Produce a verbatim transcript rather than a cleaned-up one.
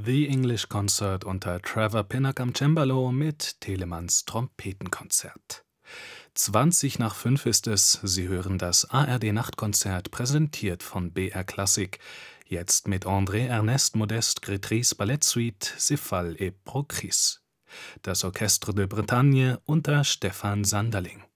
The English Concert unter Trevor Pinnock am Cembalo mit Telemanns Trompetenkonzert. zwanzig nach fünf ist es, Sie hören das A R D-Nachtkonzert, präsentiert von B R Klassik, jetzt mit André Ernest Modeste Grétrys Ballettsuite Céphale et Procris. Das Orchestre de Bretagne unter Stefan Sanderling.